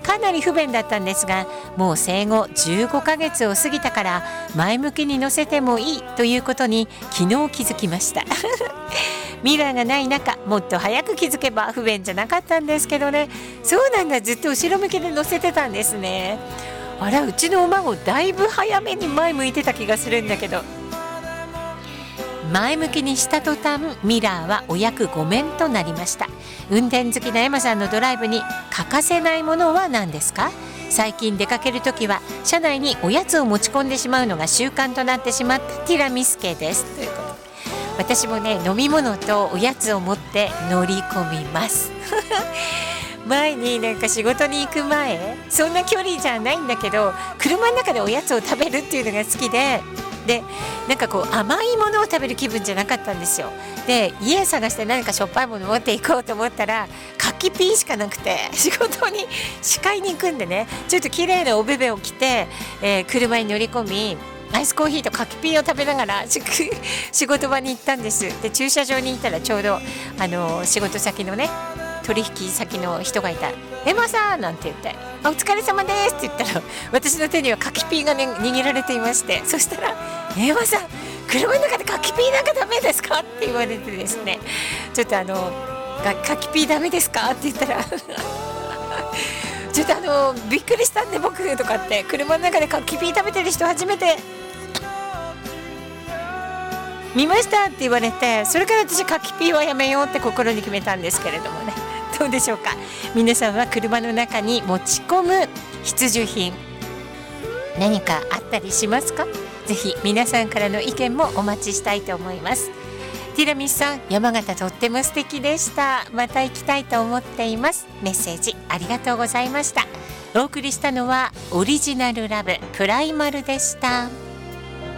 かなり不便だったんですが、もう生後15ヶ月を過ぎたから前向きに乗せてもいいということに昨日気づきましたミラーがない中、もっと早く気づけば不便じゃなかったんですけどね。そうなんだ、ずっと後ろ向きで乗せてたんですね。あら、うちのお孫だいぶ早めに前向いてた気がするんだけど、前向きにした途端ミラーはお役御免となりました。運転好きなエマさんのドライブに欠かせないものは何ですか？最近出かけるときは車内におやつを持ち込んでしまうのが習慣となってしまったティラミスケです。ということで、私もね、飲み物とおやつを持って乗り込みます前になんか仕事に行く前、そんな距離じゃないんだけど、車の中でおやつを食べるっていうのが好きで、なんかこう甘いものを食べる気分じゃなかったんですよ。で、家探して何かしょっぱいもの持っていこうと思ったら柿ピーしかなくて、仕事に視界に行くんでね、ちょっと綺麗なおべべを着て、車に乗り込み、アイスコーヒーと柿ピーを食べながら仕事場に行ったんです。で、駐車場に行ったらちょうど仕事先のね、取引先の人がいた。エマさんなんて言って、お疲れ様ですって言ったら、私の手には柿ピーが、ね、握られていまして、そしたら、エマさん車の中で柿ピーなんかダメですかって言われてですね、ちょっと柿ピーダメですかって言ったらちょっとびっくりしたんで、僕とかって車の中で柿ピー食べてる人初めて見ましたって言われて、それから私柿ピーはやめようって心に決めたんですけれどもね。どうでしょうか。皆さんは車の中に持ち込む必需品何かあったりしますか？ぜひ皆さんからの意見もお待ちしたいと思います。ティラミスさん、山形とっても素敵でした。また行きたいと思っています。メッセージありがとうございました。お送りしたのはオリジナルラブプライマルでした。